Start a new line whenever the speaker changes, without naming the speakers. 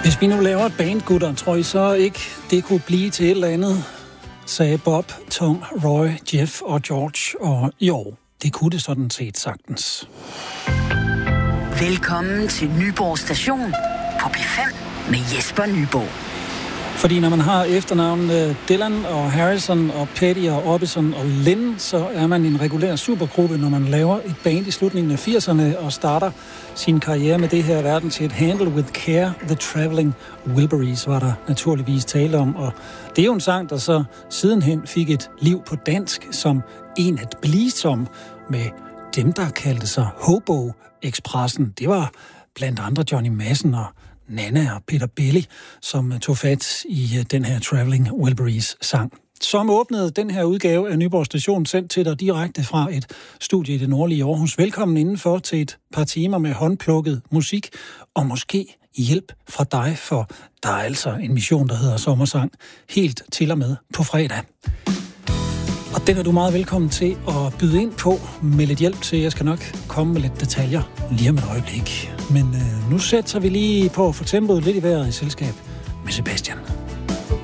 Hvis vi nu laver et band, gutter, tror I så ikke, det kunne blive til et eller andet, sagde Bob, Tom, Roy, Jeff og George. Og jo, det kunne det sådan set sagtens.
Velkommen til Nyborg Station på P5 med Jesper Nyborg.
Fordi når man har efternavnene Dylan og Harrison og Petty og Orbison og Lynn, så er man en regulær supergruppe, når man laver et band i slutningen af 80'erne og starter sin karriere med det her verden til et Handle with Care, The Traveling Wilburys, var der naturligvis tale om. Og det er jo en sang, der så sidenhen fik et liv på dansk som en at blive som med dem, der kaldte sig Hobo-Expressen. Det var blandt andre Johnny Madsen og Nana og Peter Belli, som tog fat i den her Traveling Wilburys sang. Som åbnede den her udgave af Nyborg Station, sendt til dig direkte fra et studie i det nordlige Aarhus. Velkommen indenfor til et par timer med håndplukket musik, og måske hjælp fra dig, for der er altså en mission, der hedder Sommersang, helt til og med på fredag. Og den er du meget velkommen til at byde ind på med lidt hjælp til. Jeg skal nok komme med lidt detaljer lige om et øjeblik. Men nu sætter vi lige på at få tempoet lidt i vejret i selskab med Sebastian.